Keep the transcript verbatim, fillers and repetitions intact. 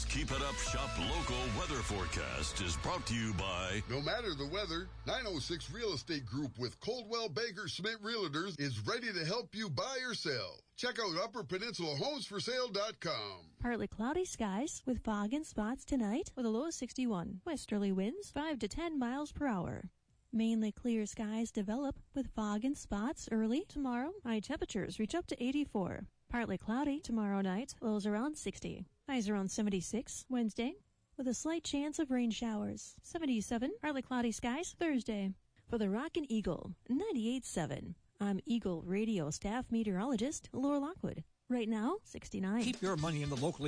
Keep It Up Shop local weather forecast is brought to you by... No matter the weather, nine oh six Real Estate Group with Coldwell Banker Smith Realtors is ready to help you buy or sell. Check out upper peninsula homes for sale dot com. Partly cloudy skies with fog and spots tonight with a low of sixty-one. Westerly winds five to ten miles per hour. Mainly clear skies develop with fog and spots early tomorrow. High temperatures reach up to eighty-four. Partly cloudy tomorrow night, lows around sixty. Highs around seventy-six Wednesday, with a slight chance of rain showers. seventy-seven, partly cloudy skies Thursday. For the Rockin' Eagle, ninety-eight point seven. I'm Eagle Radio staff meteorologist Laura Lockwood. Right now, sixty-nine. Keep your money in the locally